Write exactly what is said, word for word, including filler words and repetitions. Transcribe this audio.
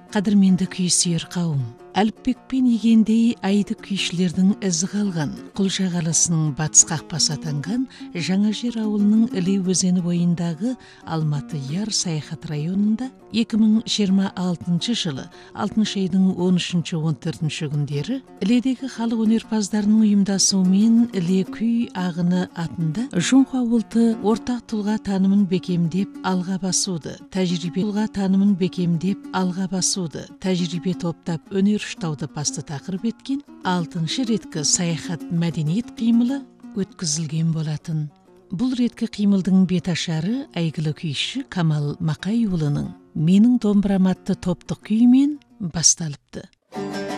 Қадірменді күйсүйер қауым, әліпбекпен егендей айды күйшілердің ізі қалған Құлжа қаласының батыс қақпасы атанған Жаңа Жер ауылының Іле өзені бойындағы Алматы Яр саяхат районында екі мың жиырма алтыншы жылы алтыншы айдың он үшінші он төртінші күндері Іледегі халық өнерпаздарының ұйымдасуымен Іле күй ағыны атында Жоңқа ұлты ортақ тұлға танымын бекемдеп алға басуды, тәжірибе тұлға танымын бекемдеп алға басуды, тәжірибе топтап өнер ұштауды басты тақырып еткен алтыншы реткі саяхат мәдениет қимылы өткізілген болатын. Бұл реткі қимылдың беташары әйгілі күйші Камал Мақайұлының «Менің домбырам» атты топтық күймен басталыпты.